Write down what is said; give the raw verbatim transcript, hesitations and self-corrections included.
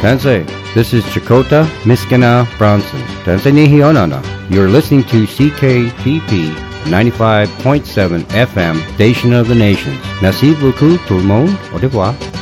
Sensei, this is Chakota Miskina Bronson. Sensei Nihionana. You're listening to C K T P ninety-five point seven F M, Station of the Nations. Merci beaucoup tout le monde. Au revoir.